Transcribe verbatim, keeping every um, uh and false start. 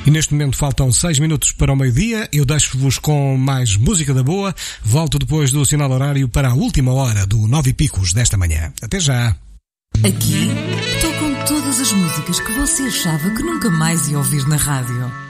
E neste momento faltam seis minutos para o meio-dia. Eu deixo-vos com mais música da boa. Volto depois do sinal horário para a última hora do Nove Picos desta manhã. Até já. Aqui tocam todas as músicas que você achava que nunca mais ia ouvir na rádio.